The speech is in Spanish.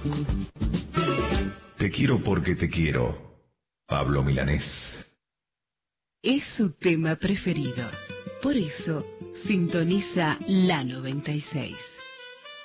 Te quiero porque te quiero, Pablo Milanés. Es su tema preferido. Por eso sintoniza la 96.